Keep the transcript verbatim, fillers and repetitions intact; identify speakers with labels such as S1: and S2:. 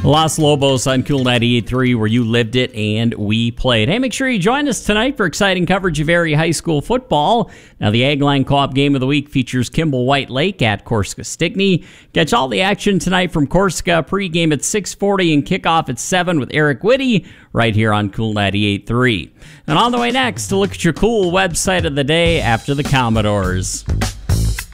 S1: Los Lobos on Cool ninety-eight point three, where you lived it and we played. Hey, make sure you join us tonight for exciting coverage of area high school football. Now, the Agline Co-op Game of the Week features Kimball White Lake at Corsica Stickney. Catch all the action tonight from Corsica, pregame at six forty and kickoff at seven with Eric Whitty right here on Cool ninety-eight point three. And on the way next, to look at your cool website of the day after the Commodores.